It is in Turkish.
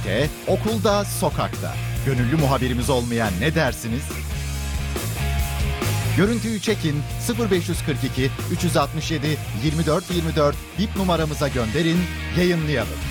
İşte okulda, sokakta. Gönüllü muhabirimiz olmayan ne dersiniz? Görüntüyü çekin, 0542 367 24 24 bip numaramıza gönderin, yayınlayalım.